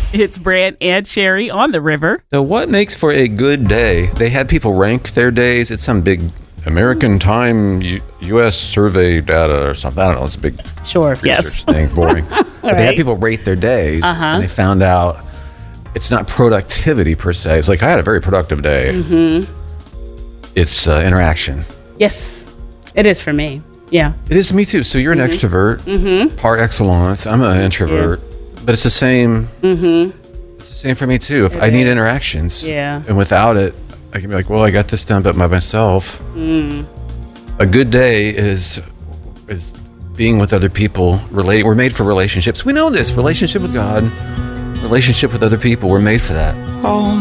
It's Brant and Sherry on the river. So what makes for a good day? They had people rank their days. It's some big American Time U.S. survey data or something. I don't know. It's a big Sure. research Yes. thing, boring. But they had people rate their days, and they found out it's not productivity per se. It's like, I had a very productive day. It's interaction. Yes, it is for me. Yeah. It is me too. So you're an extrovert, par excellence. I'm an introvert, but it's the same. It's the same for me too. If I need interactions, and without it, I can be like, well, I got this done, but by myself. A good day is being with other people. We're made for relationships. We know this. Relationship with God, relationship with other people. We're made for that. Oh.